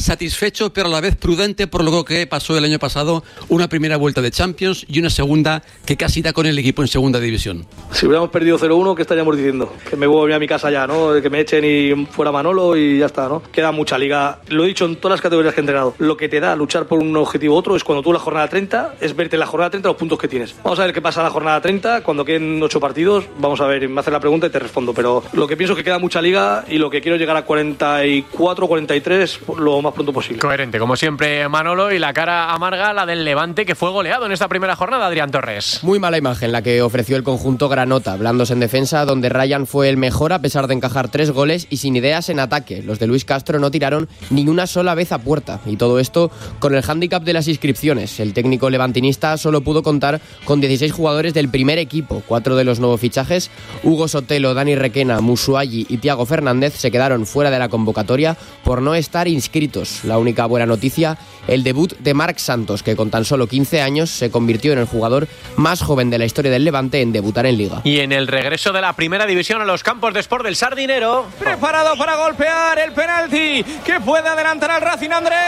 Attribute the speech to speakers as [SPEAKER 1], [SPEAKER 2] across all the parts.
[SPEAKER 1] satisfecho pero a la vez prudente por lo que pasó el año pasado, una primera vuelta de Champions y una segunda que casi da con el equipo en segunda división.
[SPEAKER 2] Si hubiéramos perdido 0-1, ¿qué estaríamos diciendo? Que me voy a mi casa ya, ¿no? Que me echen y fuera Manolo y ya está, ¿no? Queda mucha liga. Lo he dicho en todas las categorías que he entrenado. Lo que te da luchar por un objetivo u otro es cuando tú la jornada 30, es verte en la jornada 30 los puntos que tienes. Vamos a ver qué pasa en la jornada 30, cuando queden 8 partidos, vamos a ver, me haces la pregunta y te respondo, pero lo que pienso es que queda mucha liga y lo que quiero es llegar a 44, 43 lo más pronto posible.
[SPEAKER 3] Coherente, como siempre Manolo, y la cara amarga la del Levante, que fue goleado en esta primera jornada, Adrián Torres.
[SPEAKER 4] Muy mala imagen la que ofreció el conjunto granota, blandos en defensa, donde Ryan fue el mejor a pesar de encajar 3 goles y sin ideas en ataque. Los de Luis Castro no tiraron ni una sola vez a puerta, y todo esto con el hándicap de las inscripciones. El técnico levantinista solo pudo contar con 16 jugadores del primer equipo. 4 de los nuevos fichajes, Hugo Sotelo, Dani Requena, Musuayi y Thiago Fernández, se quedaron fuera de la convocatoria por no estar inscritos. La única buena noticia, el debut de Marc Santos, que con tan solo 15 años se convirtió en el jugador más joven de la historia del Levante en debutar en Liga.
[SPEAKER 3] Y en el regreso de la primera división a los campos de Sport del Sardinero,
[SPEAKER 5] preparado para golpear el penalti que puede adelantar al Racing. Andrés,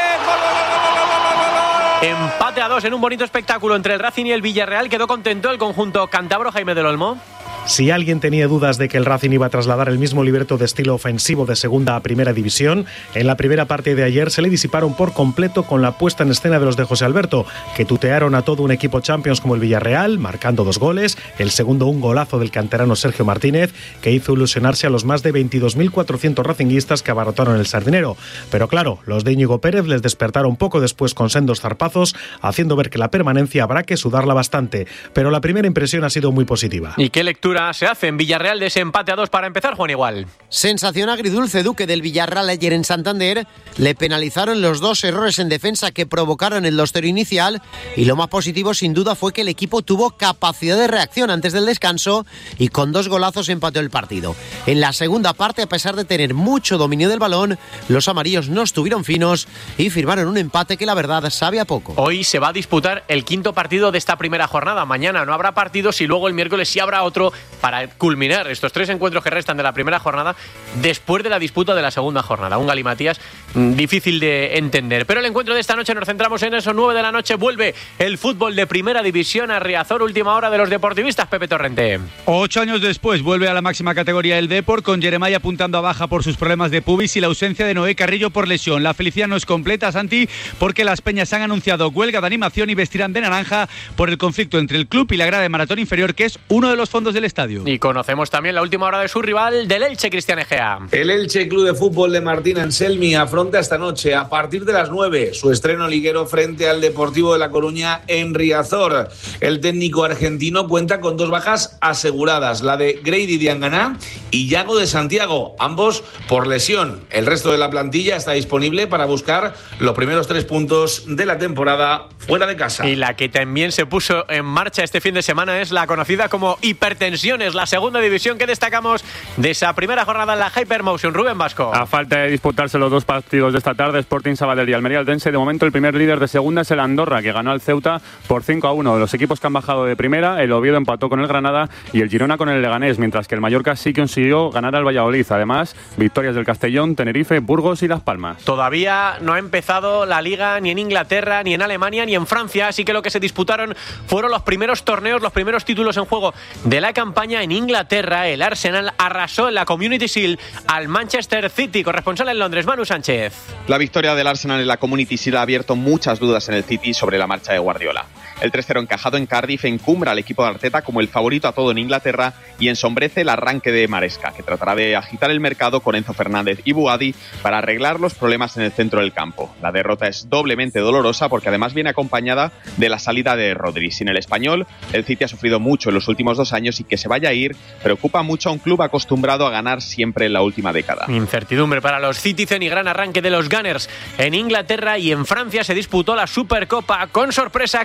[SPEAKER 5] gol.
[SPEAKER 3] Empate a 2 en un bonito espectáculo entre el Racing y el Villarreal. Quedó contento el conjunto cántabro, Jaime del Olmo.
[SPEAKER 6] Si alguien tenía dudas de que el Racing iba a trasladar el mismo libreto de estilo ofensivo de segunda a primera división, en la primera parte de ayer se le disiparon por completo con la puesta en escena de los de José Alberto, que tutearon a todo un equipo Champions como el Villarreal, marcando 2 goles, el segundo un golazo del canterano Sergio Martínez, que hizo ilusionarse a los más de 22.400 racinguistas que abarrotaron el Sardinero. Pero claro, los de Íñigo Pérez les despertaron poco después con sendos zarpazos, haciendo ver que la permanencia habrá que sudarla bastante. Pero la primera impresión ha sido muy positiva.
[SPEAKER 3] ¿Y qué lectura se hace en Villarreal de ese empate a 2 para empezar, Juan Igual?
[SPEAKER 7] Sensación agridulce, Duque, del Villarreal ayer en Santander. Le penalizaron los 2 errores en defensa que provocaron el 2-0 inicial, y lo más positivo sin duda fue que el equipo tuvo capacidad de reacción antes del descanso y con 2 golazos empató el partido. En la segunda parte, a pesar de tener mucho dominio del balón, los amarillos no estuvieron finos y firmaron un empate que la verdad sabe a poco.
[SPEAKER 3] Hoy se va a disputar el 5º partido de esta primera jornada. Mañana no habrá partidos y luego el miércoles sí habrá otro para culminar estos 3 encuentros que restan de la primera jornada después de la disputa de la segunda jornada. Un galimatías difícil de entender. Pero el encuentro de esta noche nos centramos en eso. 9 de la noche vuelve el fútbol de primera división a Riazor. Última hora de los deportivistas, Pepe Torrente.
[SPEAKER 8] 8 años después vuelve a la máxima categoría el Depor, con Jeremaya apuntando a baja por sus problemas de pubis y la ausencia de Noé Carrillo por lesión. La felicidad no es completa, Santi, porque las peñas han anunciado huelga de animación y vestirán de naranja por el conflicto entre el club y la grada de Maratón Inferior, que es uno de los fondos del estadio.
[SPEAKER 3] Y conocemos también la última hora de su rival, del Elche, Cristian Egea.
[SPEAKER 9] El Elche Club de Fútbol de Martín Anselmi afronta esta noche, a partir de las 9, su estreno liguero frente al Deportivo de La Coruña en Riazor. El técnico argentino cuenta con 2 bajas aseguradas, la de Grady Diangana y Yago de Santiago, ambos por lesión. El resto de la plantilla está disponible para buscar los primeros 3 puntos de la temporada fuera de casa.
[SPEAKER 3] Y la que también se puso en marcha este fin de semana es la conocida como Hipertensiones, la segunda división que destacamos de esa primera jornada en la Hypermotion. Rubén Vasco.
[SPEAKER 10] A falta de disputarse los 2 partidos de esta tarde, Sporting Sabadell y Almería Eldense, de momento el primer líder de segunda es el Andorra, que ganó al Ceuta por 5-1. Los equipos que han bajado de primera, el Oviedo empató con el Granada y el Girona con el Leganés, mientras que el Mallorca sí consiguió ganar al Valladolid. Además, victorias del Castellón, Tenerife, Burgos y Las Palmas.
[SPEAKER 3] Todavía no ha empezado la Liga ni en Inglaterra, ni en Alemania, ni en Francia, así que lo que se disputaron fueron los primeros torneos, los primeros títulos en juego de la campaña. En Inglaterra, el Arsenal arrasó en la Community Shield al Manchester City. Corresponsal en Londres, Manu Sánchez.
[SPEAKER 11] La victoria del Arsenal en la Community Shield ha abierto muchas dudas en el City sobre la marcha de Guardiola. El 3-0 encajado en Cardiff encumbra al equipo de Arteta como el favorito a todo en Inglaterra y ensombrece el arranque de Maresca, que tratará de agitar el mercado con Enzo Fernández y Buadi para arreglar los problemas en el centro del campo. La derrota es doblemente dolorosa porque además viene acompañada de la salida de Rodri. Sin el español, el City ha sufrido mucho en los últimos 2 años y que se vaya a ir preocupa mucho a un club acostumbrado a ganar siempre en la última década.
[SPEAKER 3] Incertidumbre para los Citizen y gran arranque de los Gunners. En Inglaterra y en Francia se disputó la Supercopa. Con sorpresa cayó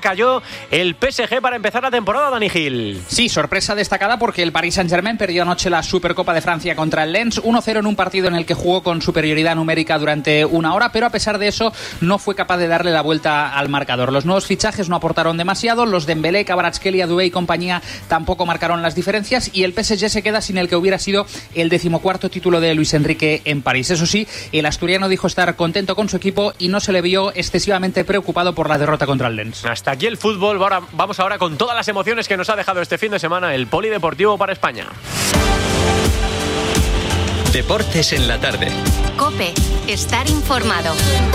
[SPEAKER 3] el PSG para empezar la temporada, Dani Gil.
[SPEAKER 12] Sí, sorpresa destacada porque el Paris Saint-Germain perdió anoche la Supercopa de Francia contra el Lens, 1-0 en un partido en el que jugó con superioridad numérica durante una hora, pero a pesar de eso no fue capaz de darle la vuelta al marcador. Los nuevos fichajes no aportaron demasiado, los Dembélé, Kvaratskhelia, Doué y compañía tampoco marcaron las diferencias y el PSG se queda sin el que hubiera sido el 14º título de Luis Enrique en París. Eso sí, el asturiano dijo estar contento con su equipo y no se le vio excesivamente preocupado por la derrota contra el Lens.
[SPEAKER 3] Hasta aquí el fútbol. Vamos ahora con todas las emociones que nos ha dejado este fin de semana el Polideportivo para España.
[SPEAKER 13] Deportes en la tarde.
[SPEAKER 14] COPE. Estar informado.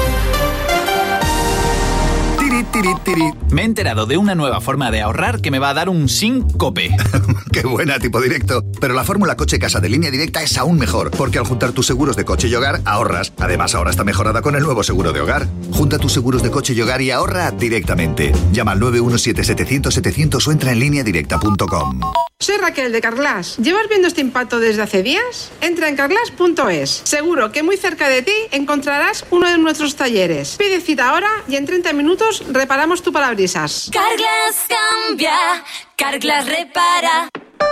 [SPEAKER 15] Me he enterado de una nueva forma de ahorrar que me va a dar un síncope.
[SPEAKER 16] ¡Qué buena, tipo directo! Pero la fórmula coche-casa de Línea Directa es aún mejor, porque al juntar tus seguros de coche y hogar, ahorras. Además, ahora está mejorada con el nuevo seguro de hogar. Junta tus seguros de coche y hogar y ahorra directamente. Llama al 917-700-700 o entra en lineadirecta.com.
[SPEAKER 17] Soy Raquel de Carglass. ¿Llevas viendo este impacto desde hace días? Entra en carglass.es. Seguro que muy cerca de ti encontrarás uno de nuestros talleres. Pide cita ahora y en 30 minutos reparamos tu parabrisas.
[SPEAKER 14] Carglass cambia, Carglass repara.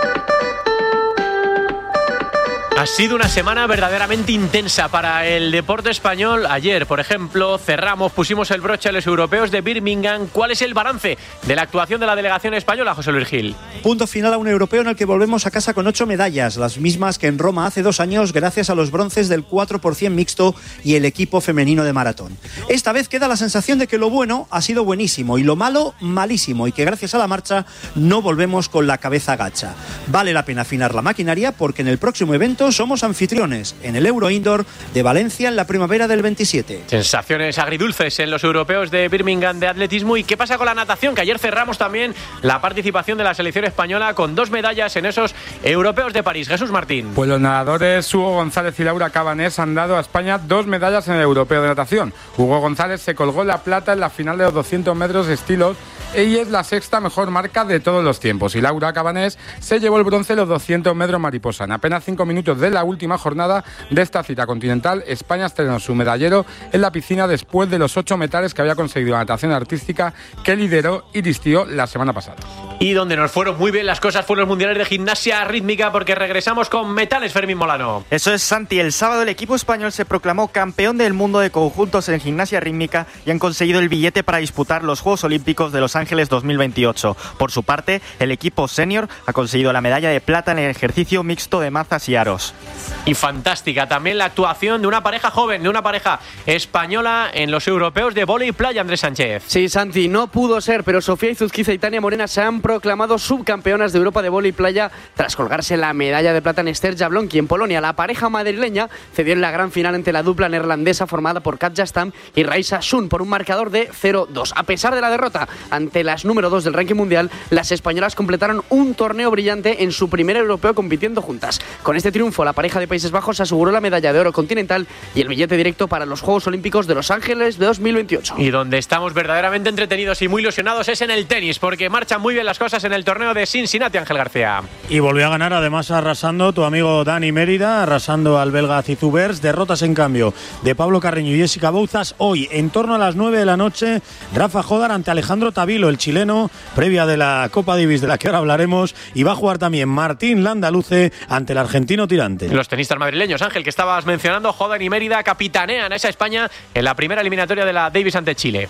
[SPEAKER 3] Ha sido una semana verdaderamente intensa para el deporte español. Ayer, por ejemplo, pusimos el broche a los europeos de Birmingham. ¿Cuál es el balance de la actuación de la delegación española, José Luis Gil?
[SPEAKER 18] Punto final a un europeo en el que volvemos a casa con 8 medallas, las mismas que en Roma hace 2 años, gracias a los bronces del 4x100 mixto y el equipo femenino de maratón. Esta vez queda la sensación de que lo bueno ha sido buenísimo y lo malo, malísimo, y que gracias a la marcha no volvemos con la cabeza gacha. Vale la pena afinar la maquinaria porque en el próximo evento somos anfitriones en el Euro Indoor de Valencia en la primavera del 27.
[SPEAKER 3] Sensaciones agridulces en los europeos de Birmingham de atletismo. ¿Y qué pasa con la natación? Que ayer cerramos también la participación de la selección española con 2 medallas en esos europeos de París. Jesús Martín.
[SPEAKER 19] Pues los nadadores Hugo González y Laura Cabanés han dado a España 2 medallas en el europeo de natación. Hugo González se colgó la plata en la final de los 200 metros estilos y es la 6ª mejor marca de todos los tiempos. Y Laura Cabanés se llevó el bronce en los 200 metros mariposa. En apenas 5 minutos de la última jornada de esta cita continental, España estrenó su medallero en la piscina después de los 8 metales que había conseguido la natación artística que lideró y vistió la semana pasada.
[SPEAKER 3] Y donde nos fueron muy bien las cosas fueron los mundiales de gimnasia rítmica, porque regresamos con metales, Fermín Molano.
[SPEAKER 20] Eso es, Santi. El sábado el equipo español se proclamó campeón del mundo de conjuntos en gimnasia rítmica y han conseguido el billete para disputar los Juegos Olímpicos de Los Ángeles 2028. Por su parte, el equipo senior ha conseguido la medalla de plata en el ejercicio mixto de mazas y aros.
[SPEAKER 3] Y fantástica también la actuación de una pareja joven, de una pareja española en los europeos de vóley playa, Andrés Sánchez.
[SPEAKER 21] Sí, Santi, no pudo ser, pero Sofía Izuzquiza y Tania Morena se han proclamado subcampeonas de Europa de vóley playa tras colgarse la medalla de plata en Esther Jablonski en Polonia. La pareja madrileña cedió en la gran final ante la dupla neerlandesa formada por Katja Stam y Raisa Sun por un marcador de 0-2. A pesar de la derrota ante las número 2 del ranking mundial, las españolas completaron un torneo brillante en su primer europeo compitiendo juntas. Con este triunfo, la pareja de Países Bajos aseguró la medalla de oro continental y el billete directo para los Juegos Olímpicos de Los Ángeles de 2028.
[SPEAKER 3] Y donde estamos verdaderamente entretenidos y muy ilusionados es en el tenis, porque marchan muy bien las cosas en el torneo de Cincinnati, Ángel García.
[SPEAKER 22] Y volvió a ganar, además arrasando tu amigo Dani Mérida, arrasando al belga Zizubers. Derrotas en cambio de Pablo Carreño y Jessica Bouzas. Hoy, en torno a las 9 de la noche, Rafa Jodar ante Alejandro Tavilo, el chileno, previa de la Copa Davis, de la que ahora hablaremos, y va a jugar también Martín Landaluce ante el argentino Tirante.
[SPEAKER 3] Los tenistas madrileños, Ángel, que estabas mencionando, Jodar y Mérida capitanean a esa España en la primera eliminatoria de la Davis ante Chile.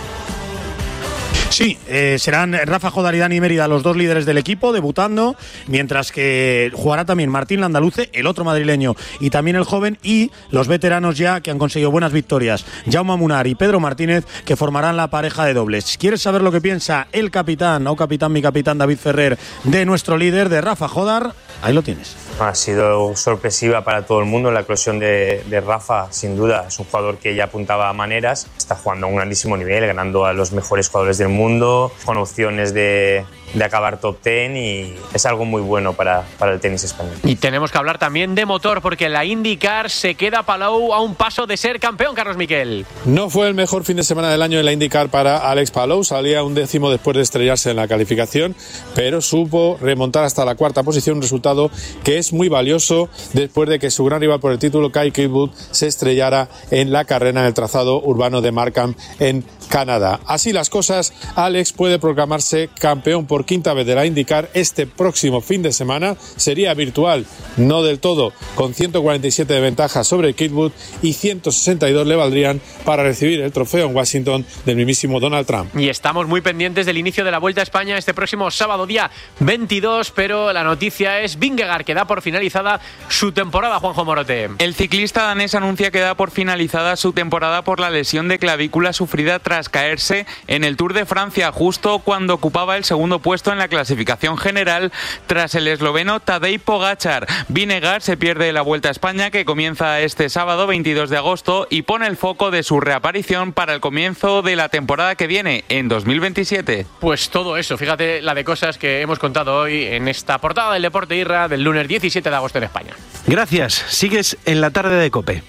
[SPEAKER 22] Sí, serán Rafa Jodar y Dani Mérida los 2 líderes del equipo debutando, mientras que jugará también Martín Landaluce, el otro madrileño, y también el joven, y los veteranos ya que han conseguido buenas victorias, Jaume Munar y Pedro Martínez, que formarán la pareja de dobles. ¿Quieres saber lo que piensa el capitán, mi capitán David Ferrer, de nuestro líder, de Rafa Jodar? Ahí lo tienes.
[SPEAKER 23] Ha sido sorpresiva para todo el mundo la eclosión de Rafa, sin duda. Es un jugador que ya apuntaba a maneras, está jugando a un grandísimo nivel, ganando a los mejores jugadores del mundo, con opciones de acabar top 10, y es algo muy bueno para el tenis español.
[SPEAKER 3] Y tenemos que hablar también de motor, porque la IndyCar se queda Palou a un paso de ser campeón, Carlos Miquel.
[SPEAKER 24] No fue el mejor fin de semana del año en la IndyCar para Alex Palou, salía 11º después de estrellarse en la calificación, pero supo remontar hasta la 4ª posición, un resultado que es muy valioso después de que su gran rival por el título, Kyle Kirkwood, se estrellara en la carrera en el trazado urbano de Markham en Canadá. Así las cosas, Alex puede proclamarse campeón por quinta vez de la IndyCar este próximo fin de semana. Sería virtual, no del todo, con 147 de ventaja sobre Kirkwood y 162 le valdrían para recibir el trofeo en Washington del mismísimo Donald Trump.
[SPEAKER 3] Y estamos muy pendientes del inicio de la Vuelta a España este próximo sábado, día 22, pero la noticia es Vingegaard, que da por finalizada su temporada, Juanjo Morote.
[SPEAKER 1] El ciclista danés anuncia que da por finalizada su temporada por la lesión de clavícula sufrida tras caerse en el Tour de Francia, justo cuando ocupaba el segundo puesto en la clasificación general tras el esloveno Tadej Pogačar. Vingegaard se pierde la Vuelta a España, que comienza este sábado 22 de agosto y pone el foco de su reaparición para el comienzo de la temporada que viene en 2027.
[SPEAKER 3] Pues todo eso, fíjate la de cosas que hemos contado hoy en esta portada del Deporte Irra del lunes 17 de agosto en España.
[SPEAKER 2] Gracias, sigues en la tarde de COPE.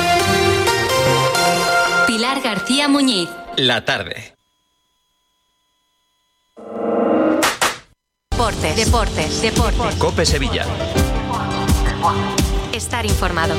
[SPEAKER 14] Pilar García Muñiz.
[SPEAKER 13] La tarde.
[SPEAKER 14] Deportes.
[SPEAKER 13] COPE Sevilla.
[SPEAKER 14] Estar informado.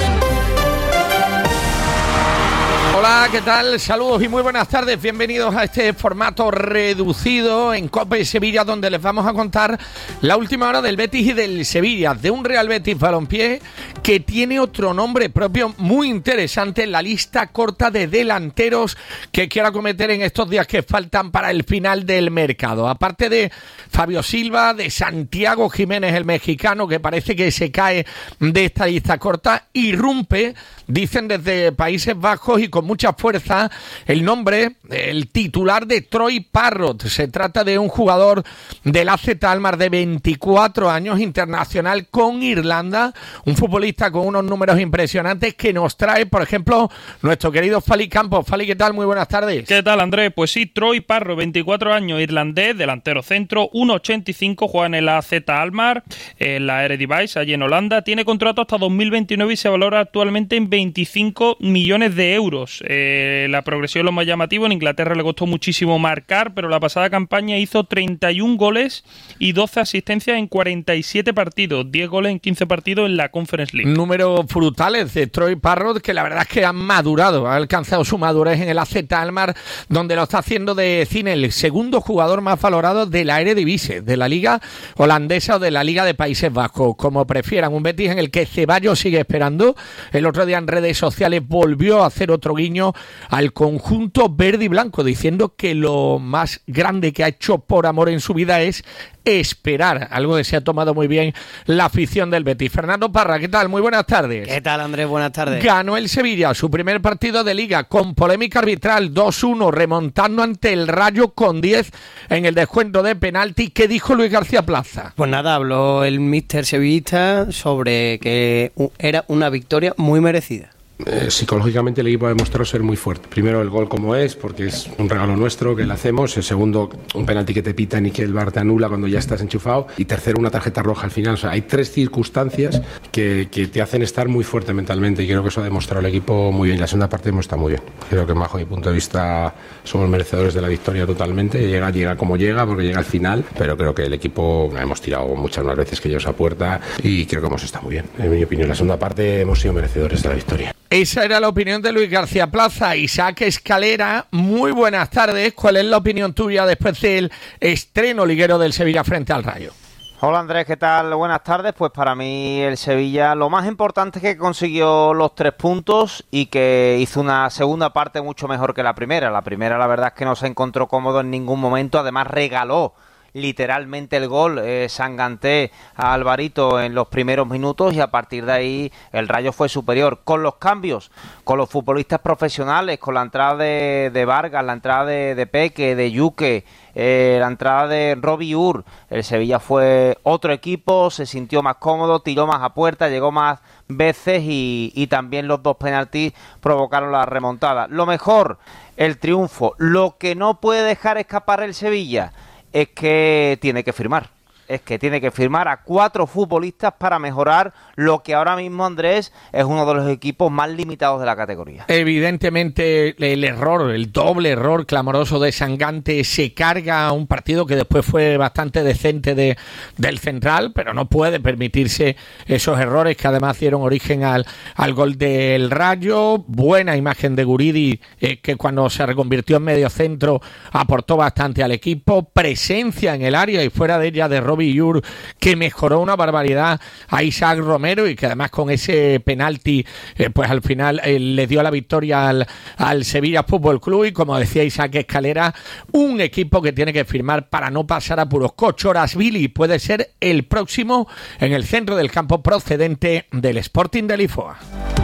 [SPEAKER 4] Hola, ¿qué tal? Saludos y muy buenas tardes. Bienvenidos a este formato reducido en COPE Sevilla, donde les vamos a contar la última hora del Betis y del Sevilla, de un Real Betis Balompié que tiene otro nombre propio muy interesante en la lista corta de delanteros que quiero acometer en estos días que faltan para el final del mercado. Aparte de Fabio Silva, de Santiago Jiménez, el mexicano, que parece que se cae de esta lista corta, irrumpe, dicen desde Países Bajos y con mucha fuerza, el nombre, el titular de Troy Parrott. Se trata de un jugador del AZ Alkmaar de 24 años, internacional con Irlanda, un futbolista con unos números impresionantes que nos trae, por ejemplo, nuestro querido Fali Campos. Fali, ¿qué tal? Muy buenas tardes.
[SPEAKER 5] ¿Qué tal, Andrés? Pues sí, Troy Parrott, 24 años, irlandés, delantero centro, 1,85, juega en el AZ Alkmaar, en la Eredivisie, allí en Holanda, tiene contrato hasta 2029 y se valora actualmente en 25 millones de euros. La progresión es lo más llamativo. En Inglaterra le costó muchísimo marcar, pero la pasada campaña hizo 31 goles y 12 asistencias en 47 partidos, 10 goles en 15 partidos en la Conference League.
[SPEAKER 4] Números brutales de Troy Parrott, que la verdad es que ha madurado, ha alcanzado su madurez en el AZ Alkmaar, donde lo está haciendo de cine, el segundo jugador más valorado de la Eredivisie, de la liga holandesa o de la liga de Países Bajos, como prefieran. Un Betis en el que Ceballos sigue esperando. El otro día en redes sociales volvió a hacer otro guiño al conjunto verde y blanco, diciendo que lo más grande que ha hecho por amor en su vida es esperar, algo que se ha tomado muy bien la afición del Betis. Fernando Parra, ¿qué tal? Muy buenas tardes.
[SPEAKER 25] ¿Qué tal, Andrés? Buenas tardes.
[SPEAKER 4] Ganó el Sevilla su primer partido de Liga con polémica arbitral, 2-1, remontando ante el Rayo con 10 en el descuento de penalti. ¿Qué dijo Luis García Plaza?
[SPEAKER 25] Pues nada, habló el míster sevillista sobre que era una victoria muy merecida.
[SPEAKER 26] Psicológicamente el equipo ha demostrado ser muy fuerte. Primero el gol como es, porque es un regalo nuestro que le hacemos. El segundo, un penalti que te pitan y que el VAR te anula cuando ya estás enchufado. Y tercero, una tarjeta roja al final. O sea, hay tres circunstancias que te hacen estar muy fuerte mentalmente y creo que eso ha demostrado el equipo muy bien. La segunda parte hemos estado muy bien. Creo que bajo mi punto de vista somos merecedores de la victoria totalmente. Llega como llega porque llega al final, pero creo que el equipo hemos tirado muchas más veces que ellos a puerta y creo que hemos estado muy bien. En mi opinión, la segunda parte hemos sido merecedores de la victoria.
[SPEAKER 4] Esa era la opinión de Luis García Plaza. Isaac Escalera, muy buenas tardes. ¿Cuál es la opinión tuya después del estreno liguero del Sevilla frente al Rayo?
[SPEAKER 27] Hola Andrés, ¿qué tal? Buenas tardes. Pues para mí el Sevilla lo más importante es que consiguió los 3 puntos y que hizo una segunda parte mucho mejor que la primera. La primera la verdad es que no se encontró cómodo en ningún momento, además regaló literalmente el gol Sanganté a Alvarito en los primeros minutos y a partir de ahí el Rayo fue superior. Con los cambios, con los futbolistas profesionales, con la entrada de Vargas, la entrada de Peque, de Yuque, la entrada de Robbie Ur, el Sevilla fue otro equipo, se sintió más cómodo, tiró más a puerta, llegó más veces y también los 2 penaltis provocaron la remontada. Lo mejor, el triunfo. Lo que no puede dejar escapar el Sevilla es que tiene que firmar. es que tiene que firmar a 4 futbolistas para mejorar lo que ahora mismo, Andrés, es uno de los equipos más limitados de la categoría.
[SPEAKER 4] Evidentemente el doble error clamoroso de Sangante se carga a un partido que después fue bastante decente del Central, pero no puede permitirse esos errores que además dieron origen al gol del Rayo. Buena imagen de Guridi, que cuando se reconvirtió en medio centro aportó bastante al equipo. Presencia en el área y fuera de ella de Robbie Yur, que mejoró una barbaridad a Isaac Romero y que además con ese penalti pues al final le dio la victoria al Sevilla Fútbol Club. Y como decía Isaac Escalera, un equipo que tiene que firmar para no pasar apuros. Kochorashvili puede ser el próximo en el centro del campo procedente del Sporting de Lisboa.